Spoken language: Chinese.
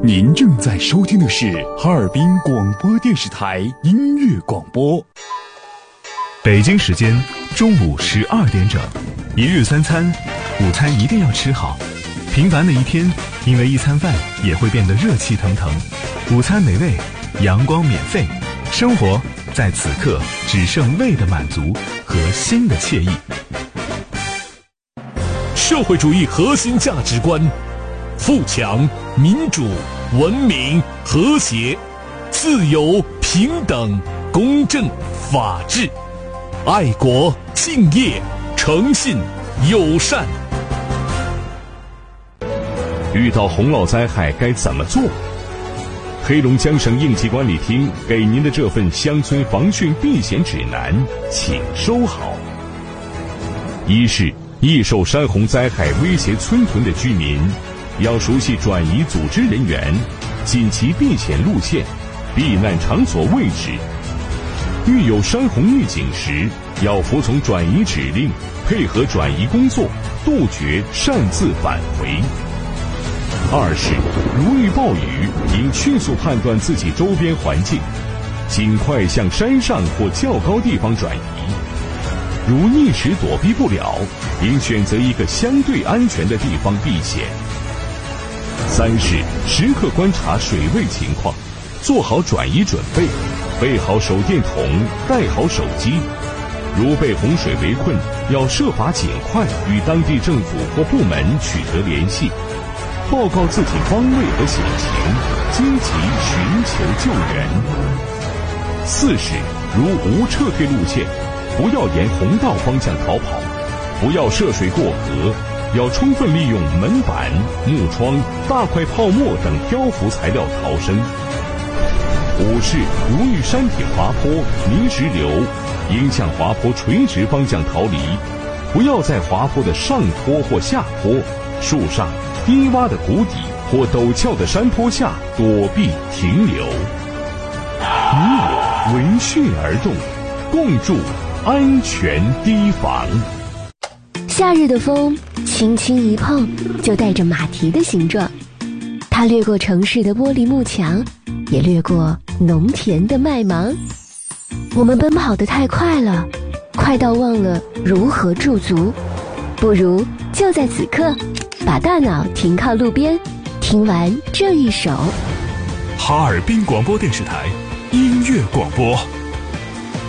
您正在收听的是哈尔滨广播电视台音乐广播。 北京时间中午12点整，一日三餐，午餐一定要吃好。平凡的一天，因为一餐饭也会变得热气腾腾。午餐美味，阳光免费，生活在此刻只剩胃的满足和心的惬意。 社会主义核心价值观：富强、民主、文明、和谐、自由、平等、公正、法治、爱国、敬业、诚信、友善。 遇到洪涝灾害该怎么做？黑龙江省应急管理厅给您的这份乡村防汛避险指南，请收好。一是易受山洪灾害威胁村屯的居民，要熟悉转移组织人员、紧急避险路线、避难场所位置。遇有山洪预警时，要服从转移指令，配合转移工作，杜绝擅自返回。二是如遇暴雨，应迅速判断自己周边环境，尽快向山上或较高地方转移。如一时躲避不了，应选择一个相对安全的地方避险。三是时刻观察水位情况，做好转移准备，备好手电筒，带好手机。如被洪水围困，要设法尽快与当地政府或部门取得联系，报告自己方位和险情，积极寻求救援。四是如无撤退路线，不要沿洪道方向逃跑，不要涉水过河，要充分利用门板、木窗、大块泡沫等漂浮材料逃生。五是如遇山体滑坡、泥石流，应向滑坡垂直方向逃离，不要在滑坡的上坡或下坡、树上、低洼的谷底或陡峭的山坡下躲避停留。你我为汛而动，共筑安全堤防。 夏日的风轻轻一碰，就带着马蹄的形状，它掠过城市的玻璃幕墙，也掠过农田的麦芒。我们奔跑得太快了，快到忘了如何驻足。不如就在此刻，把大脑停靠路边，听完这一首哈尔滨广播电视台音乐广播。